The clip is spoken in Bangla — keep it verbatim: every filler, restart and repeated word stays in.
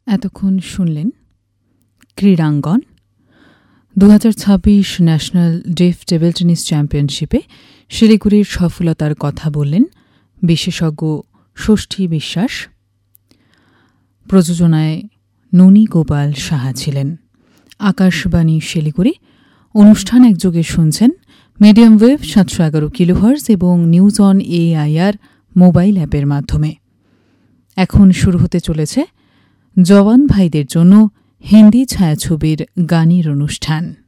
এতক্ষণ শুনলেন ক্রীড়াঙ্গন। দু হাজার ছাব্বিশ ন্যাশনাল ডেফ টেবিল টেনিস চ্যাম্পিয়নশিপে শিলিগুড়ির সফলতার কথা বললেন বিশেষজ্ঞ ষষ্ঠী বিশ্বাস। প্রযোজনায় ননী গোপাল সাহা ছিলেন। আকাশবাণী শিলিগুড়ি। অনুষ্ঠান একযোগে শুনছেন মিডিয়াম ওয়েভ সাতশো এগারো কিলোহার্জ এবং নিউজ অন এআইআর মোবাইল অ্যাপের মাধ্যমে। এখন শুরু হতে চলেছে জওয়ান ভাইদের জন্য হিন্দি ছায়াছবির গানের অনুষ্ঠান।